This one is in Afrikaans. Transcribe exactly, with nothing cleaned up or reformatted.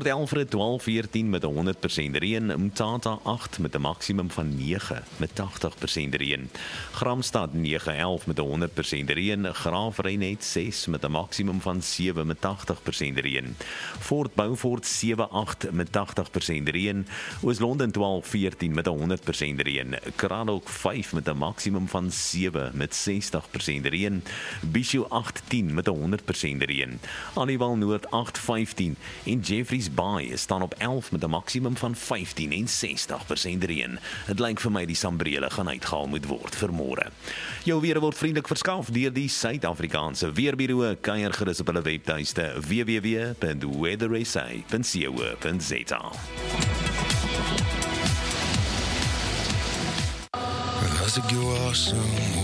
Port Elfrid twaalf veertien met honderd persent reën, Mthatha agt met 'n maksimum van nege met tagtig persent reën. Gramstad nege elf met honderd persent reën, Graafrenet ses met 'n maksimum van sewe met tagtig persent reën. Fort Beaufort sewe agt met tagtig persent reën, Oos-London twaalf veertien met honderd persent reën, Cradock vyf met 'n maksimum van sewe met sestig persent reën, Bishu agt tien met honderd persent reën, Aliwal Noord agt vyftien en Jeffreys Bay staan op elf met 'n maksimum van vyftien en sestig persent reën. Het lyk vir my die sambrele gaan uitgehaal moet word vir môre. Jou weer word vriendelik verskaf deur die Suid-Afrikaanse Weerbureau. Kuier gerus op hulle webtuiste w w w punt weather s a punt co punt z a. As ik jou awesome,